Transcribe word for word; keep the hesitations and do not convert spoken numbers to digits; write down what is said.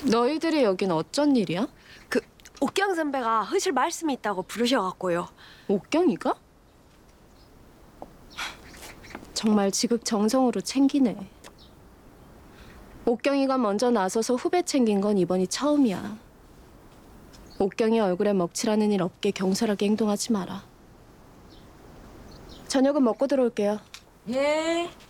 너희들이 여긴 어쩐 일이야? 그 옥경 선배가 하실 말씀이 있다고 부르셔갖고요. 옥경이가? 정말 지극정성으로 챙기네. 옥경이가 먼저 나서서 후배 챙긴 건 이번이 처음이야. 옥경이 얼굴에 먹칠하는 일 없게 경솔하게 행동하지 마라. 저녁은 먹고 들어올게요. 예.